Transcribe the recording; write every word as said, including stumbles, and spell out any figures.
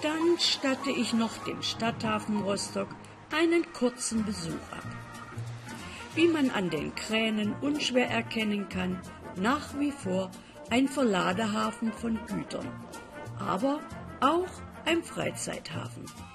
Dann statte ich noch dem Stadthafen Rostock einen kurzen Besuch ab. Wie man an den Kränen unschwer erkennen kann, nach wie vor ein Verladehafen von Gütern, aber auch ein Freizeithafen.